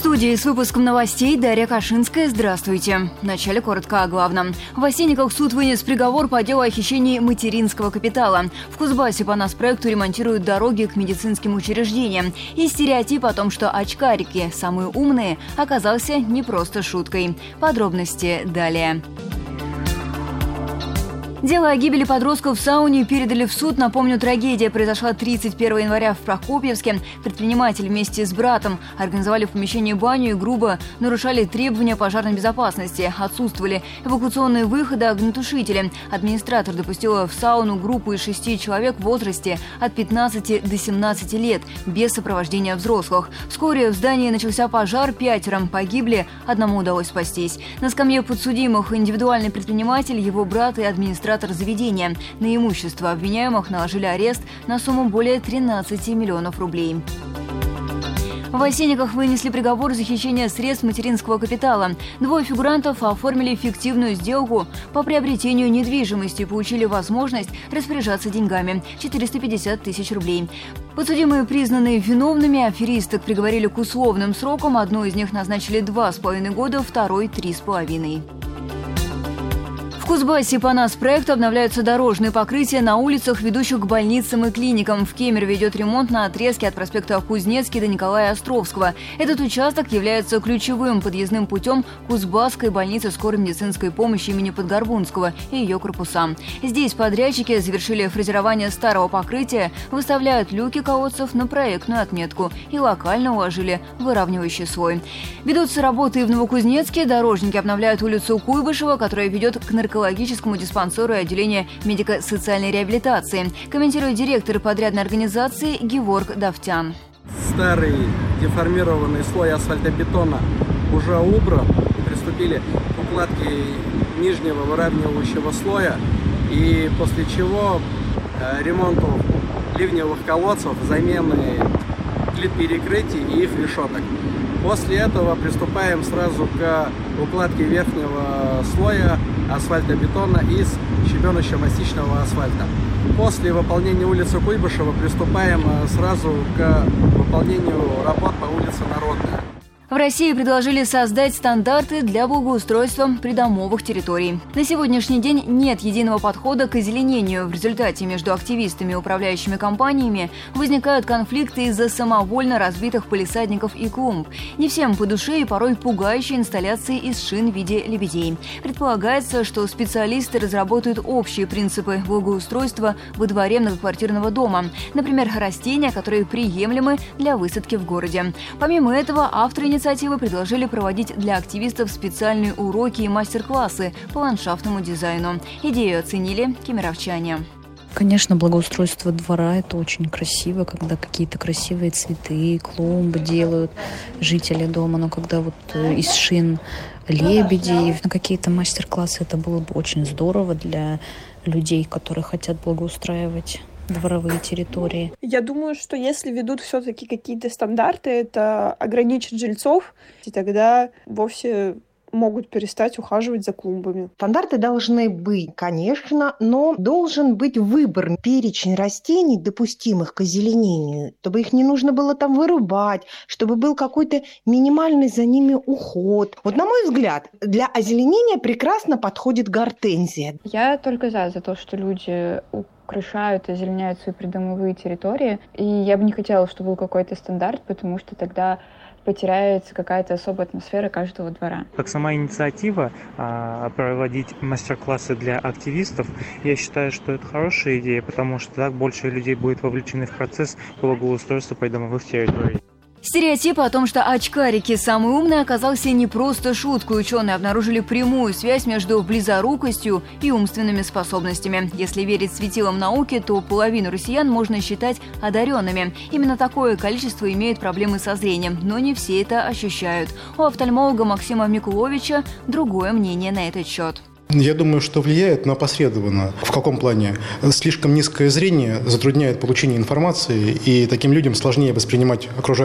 студии с выпуском новостей Дарья Кашинская. Здравствуйте. Вначале коротко о главном. В Осенниках суд вынес приговор по делу о хищении материнского капитала. В Кузбассе по нацпроекту ремонтируют дороги к медицинским учреждениям. И стереотип о том, что очкарики самые умные, оказался не просто шуткой. Подробности далее. Дело о гибели подростков в сауне передали в суд. Напомню, трагедия произошла 31 января в Прокопьевске. Предприниматель вместе с братом организовали в помещении баню и грубо нарушали требования пожарной безопасности. Отсутствовали эвакуационные выходы, огнетушители. Администратор допустила в сауну группу из 6 человек в возрасте от 15 до 17 лет, без сопровождения взрослых. Вскоре в здании начался пожар, 5 погибли, 1 удалось спастись. На скамье подсудимых индивидуальный предприниматель, его брат и администратор заведения. На имущество обвиняемых наложили арест на сумму более 13 миллионов рублей. В Осенниках вынесли приговор за хищение средств материнского капитала. 2 фигурантов оформили фиктивную сделку по приобретению недвижимости и получили возможность распоряжаться деньгами – 450 тысяч рублей. Подсудимые признаны виновными, аферисток приговорили к условным срокам. Одну из них назначили 2,5 года, второй – 3,5. В Кузбассе по нацпроекту обновляются дорожные покрытия на улицах, ведущих к больницам и клиникам. В Кемерово идет ремонт на отрезке от проспекта Кузнецкий до Николая Островского. Этот участок является ключевым подъездным путем Кузбасской больницы скорой медицинской помощи имени Подгорбунского и ее корпуса. Здесь подрядчики завершили фрезерование старого покрытия, выставляют люки колодцев на проектную отметку и локально уложили выравнивающий слой. Ведутся работы и в Новокузнецке. Дорожники обновляют улицу Куйбышева, которая ведет к наркологическому диспансеру и отделению медико-социальной реабилитации, комментирует директор подрядной организации Геворг Давтян. Старый деформированный слой асфальтобетона уже убран. Приступили к укладке нижнего выравнивающего слоя, и после чего ремонту ливневых колодцев, замены плит перекрытий и их решеток. После этого приступаем сразу к укладке верхнего слоя асфальтобетона из щебеночно-мастичного асфальта. После выполнения улицы Куйбышева приступаем сразу к выполнению работ по улице Народная. В России предложили создать стандарты для благоустройства придомовых территорий. На сегодняшний день нет единого подхода к озеленению. В результате между активистами и управляющими компаниями возникают конфликты из-за самовольно разбитых палисадников и клумб. Не всем по душе и порой пугающие инсталляции из шин в виде лебедей. Предполагается, что специалисты разработают общие принципы благоустройства во дворе многоквартирного дома. Например, растения, которые приемлемы для высадки в городе. Помимо этого, авторы инициативы предложили проводить для активистов специальные уроки и мастер-классы по ландшафтному дизайну. Идею оценили кемеровчане. Конечно, благоустройство двора – это очень красиво, когда какие-то красивые цветы, клумбы делают жители дома. Но когда вот из шин лебедей, на какие-то мастер-классы, это было бы очень здорово для людей, которые хотят благоустраивать дворовые территории. Я думаю, что если ведут все-таки какие-то стандарты, это ограничит жильцов, и тогда вовсе могут перестать ухаживать за клумбами. Стандарты должны быть, конечно, но должен быть выбор, перечень растений, допустимых к озеленению, чтобы их не нужно было там вырубать, чтобы был какой-то минимальный за ними уход. Вот, на мой взгляд, для озеленения прекрасно подходит гортензия. Я только за то, что люди украшают и озеленяют свои придомовые территории. И я бы не хотела, чтобы был какой-то стандарт, потому что тогда потеряется какая-то особая атмосфера каждого двора. Как сама инициатива проводить мастер-классы для активистов, я считаю, что это хорошая идея, потому что так больше людей будет вовлечены в процесс благоустройства придомовых территорий. Стереотип о том, что очкарики самые умные, оказался не просто шуткой. Ученые обнаружили прямую связь между близорукостью и умственными способностями. Если верить светилам науки, то половину россиян можно считать одаренными. Именно такое количество имеют проблемы со зрением, но не все это ощущают. У офтальмолога Максима Микуловича другое мнение на этот счет. Я думаю, что влияет, но опосредованно. В каком плане? Слишком низкое зрение затрудняет получение информации, и таким людям сложнее воспринимать окружающую